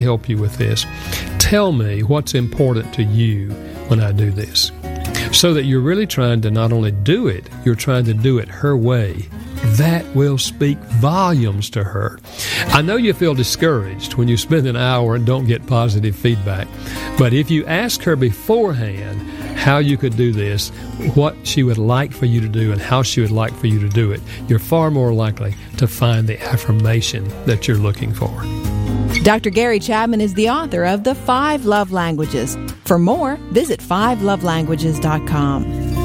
help you with this. Tell me what's important to you when I do this. So that you're really trying to not only do it, you're trying to do it her way. That will speak volumes to her. I know you feel discouraged when you spend an hour and don't get positive feedback, but if you ask her beforehand how you could do this, what she would like for you to do, and how she would like for you to do it, you're far more likely to find the affirmation that you're looking for. Dr. Gary Chapman is the author of The 5 Love Languages. For more, visit 5lovelanguages.com.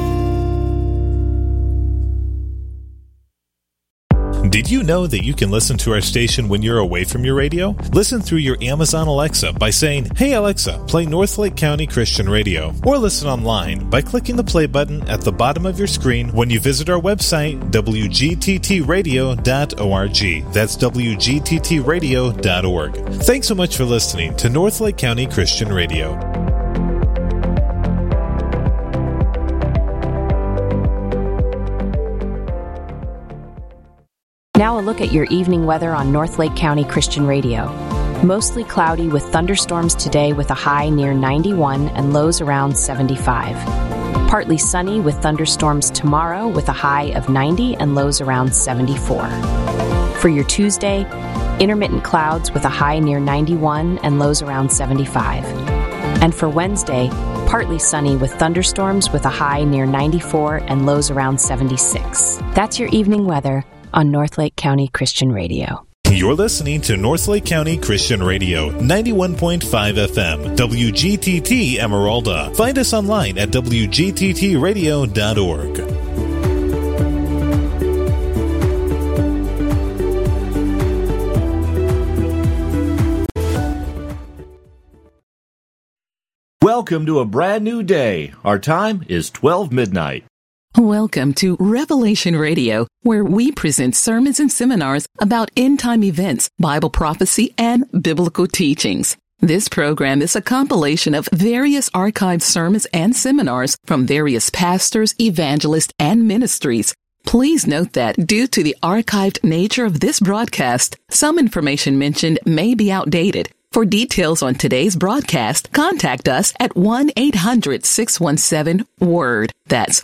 Did you know that you can listen to our station when you're away from your radio? Listen through your Amazon Alexa by saying, "Hey Alexa, play Northlake County Christian Radio." Or listen online by clicking the play button at the bottom of your screen when you visit our website, wgttradio.org. That's wgttradio.org. Thanks so much for listening to Northlake County Christian Radio. Now a look at your evening weather on Northlake County Christian Radio. Mostly cloudy with thunderstorms today with a high near 91 and lows around 75. Partly sunny with thunderstorms tomorrow with a high of 90 and lows around 74. For your Tuesday, intermittent clouds with a high near 91 and lows around 75. And for Wednesday, partly sunny with thunderstorms with a high near 94 and lows around 76. That's your evening weather on Northlake County Christian Radio. You're listening to Northlake County Christian Radio, 91.5 FM, WGTT Emeralda. Find us online at wgttradio.org. Welcome to a brand new day. Our time is 12 midnight. Welcome to Revelation Radio, where we present sermons and seminars about end-time events, Bible prophecy, and biblical teachings. This program is a compilation of various archived sermons and seminars from various pastors, evangelists, and ministries. Please note that due to the archived nature of this broadcast, some information mentioned may be outdated. For details on today's broadcast, contact us at 1-800-617-WORD. That's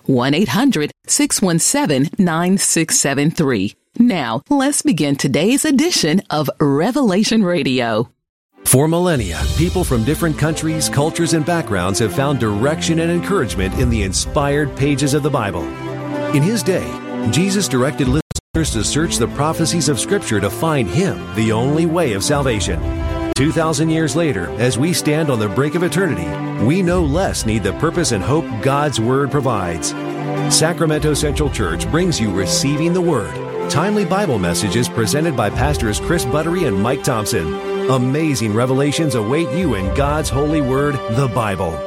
1-800-617-9673. Now, let's begin today's edition of Revelation Radio. For millennia, people from different countries, cultures, and backgrounds have found direction and encouragement in the inspired pages of the Bible. In his day, Jesus directed listeners to search the prophecies of Scripture to find Him, the only way of salvation. 2,000 years later, as we stand on the brink of eternity, we no less need the purpose and hope God's Word provides. Sacramento Central Church brings you Receiving the Word, timely Bible messages presented by Pastors Chris Buttery and Mike Thompson. Amazing revelations await you in God's holy Word, the Bible.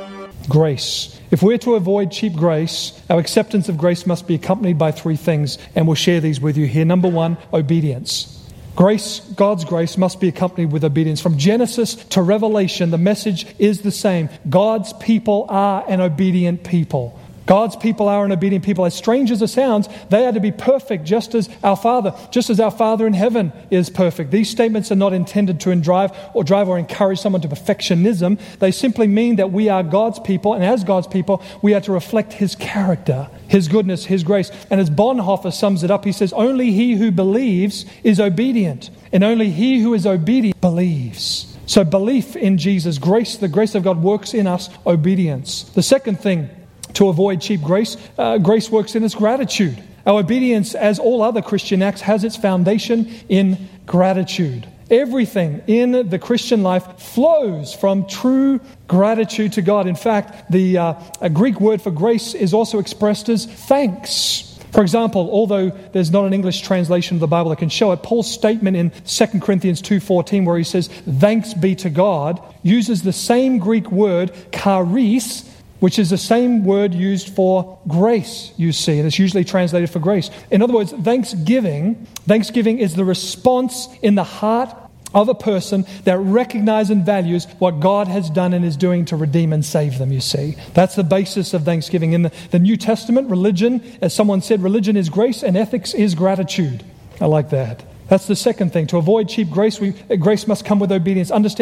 Grace. If we're to avoid cheap grace, our acceptance of grace must be accompanied by 3 things, and we'll share these with you here. Number 1, obedience. Grace, God's grace, must be accompanied with obedience. From Genesis to Revelation, the message is the same. God's people are an obedient people. God's people are an obedient people. As strange as it sounds, they are to be perfect just as our Father in heaven is perfect. These statements are not intended to drive or encourage someone to perfectionism. They simply mean that we are God's people, and as God's people, we are to reflect His character, His goodness, His grace. And as Bonhoeffer sums it up, he says, only he who believes is obedient, and only he who is obedient believes. So belief in Jesus, grace, the grace of God works in us, obedience. The second thing, to avoid cheap grace, grace works in us gratitude. Our obedience, as all other Christian acts, has its foundation in gratitude. Everything in the Christian life flows from true gratitude to God. In fact, the Greek word for grace is also expressed as thanks. For example, although there's not an English translation of the Bible that can show it, Paul's statement in 2 Corinthians 2:14, where he says, "Thanks be to God," uses the same Greek word, charis, which is the same word used for grace, you see, and it's usually translated for grace. In other words, thanksgiving is the response in the heart of a person that recognizes and values what God has done and is doing to redeem and save them, you see. That's the basis of thanksgiving. In the New Testament, religion, as someone said, religion is grace and ethics is gratitude. I like that. That's the second thing. To avoid cheap grace, grace must come with obedience. Understand